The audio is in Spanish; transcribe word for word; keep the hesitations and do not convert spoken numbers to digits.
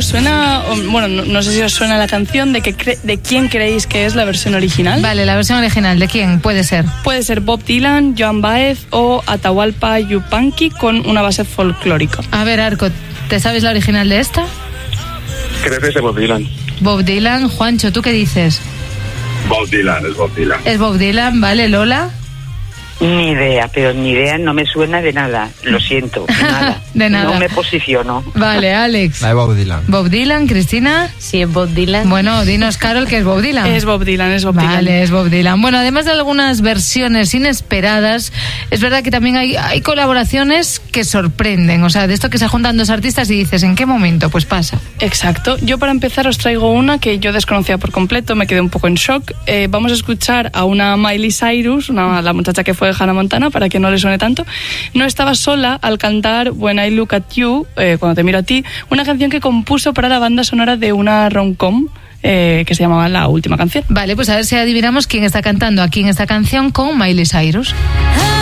¿os suena, bueno, no, no sé si os suena la canción, de, que cre- de quién creéis que es la versión original? Vale, la versión original, ¿de quién puede ser? Puede ser Bob Dylan, Joan Baez o Atahualpa Yupanqui con una base folclórica. A ver, Arco, ¿te sabes la original de esta? Creo que es de Bob Dylan. Bob Dylan. Juancho, ¿tú qué dices? Bob Dylan, es Bob Dylan. Es Bob Dylan, ¿vale? Lola. Ni idea, pero ni idea, no me suena de nada. Lo siento, de nada. De nada. No me posiciono. Vale, Alex. La de Bob Dylan. Bob Dylan, Cristina. Sí, es Bob Dylan. Bueno, dinos, Carol, que es Bob Dylan. Es Bob Dylan, es Bob Dylan. Vale, es Bob Dylan. Bueno, además de algunas versiones inesperadas, es verdad que también hay, hay colaboraciones que sorprenden. O sea, de esto que se juntan dos artistas y dices, ¿en qué momento? Pues pasa. Exacto. Yo para empezar os traigo una que yo desconocía por completo, me quedé un poco en shock. Eh, vamos a escuchar a una Miley Cyrus, una, la muchacha que fue de Hannah Montana, para que no le suene tanto. No estaba sola al cantar When I Look at You, eh, cuando te miro a ti, una canción que compuso para la banda sonora de una rom-com eh, que se llamaba La Última Canción. Vale, pues a ver si adivinamos quién está cantando aquí en esta canción con Miley Cyrus.